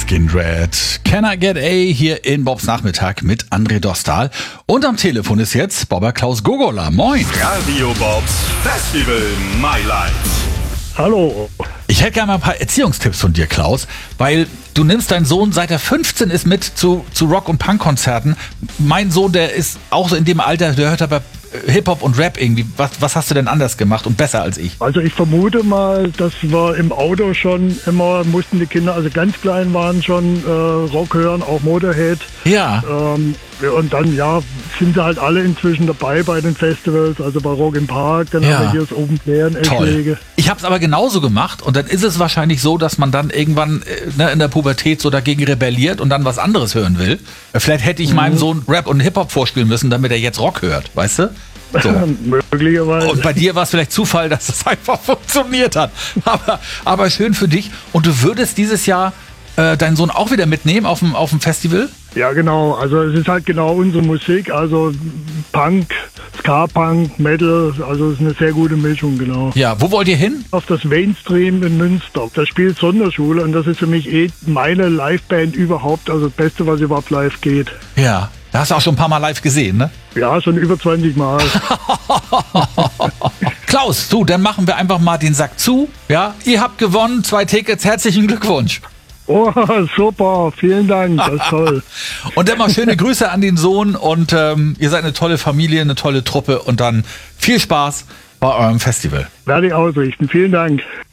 Skindred. Can I Get A hier in Bobs Nachmittag mit André Dostal. Und am Telefon ist jetzt Bobber Klaus Gogola. Moin. Radio Bobs Festival My Life. Hallo. Ich hätte gerne mal ein paar Erziehungstipps von dir, Klaus, weil du nimmst deinen Sohn, seit er 15 ist, mit zu Rock- und Punk-Konzerten. Mein Sohn, der ist auch so in dem Alter, der hört aber Hip-Hop und Rap irgendwie. Was hast du denn anders gemacht und besser als ich? Also ich vermute mal, dass wir im Auto schon immer mussten die Kinder, also ganz klein waren, schon Rock hören, auch Motorhead. Ja. Und dann, sind sie halt alle inzwischen dabei bei den Festivals, also bei Rock im Park, dann haben wir hier das Open Air in Eschwege. Ich habe es aber genauso gemacht und dann ist es wahrscheinlich so, dass man dann irgendwann in der Pubertät so dagegen rebelliert und dann was anderes hören will. Vielleicht hätte ich meinem Sohn Rap und Hip-Hop vorspielen müssen, damit er jetzt Rock hört, weißt du? So. Möglicherweise. Und bei dir war es vielleicht Zufall, dass es einfach funktioniert hat. Aber schön für dich. Und du würdest dieses Jahr deinen Sohn auch wieder mitnehmen auf dem Festival? Ja, genau. Also es ist halt genau unsere Musik. Also Punk, Ska-Punk, Metal. Also es ist eine sehr gute Mischung, genau. Ja, wo wollt ihr hin? Auf das Mainstream in Münster. Da spielt Sonderschule und das ist für mich meine Liveband überhaupt. Also das Beste, was überhaupt live geht. Ja, da hast du auch schon ein paar Mal live gesehen, ne? Ja, schon über 20 Mal. Klaus, dann machen wir einfach mal den Sack zu. Ja, ihr habt gewonnen, 2 Tickets. Herzlichen Glückwunsch. Oh, super, vielen Dank, das ist toll. Und dann mal schöne Grüße an den Sohn und ihr seid eine tolle Familie, eine tolle Truppe und dann viel Spaß bei eurem Festival. Werde ich ausrichten, vielen Dank.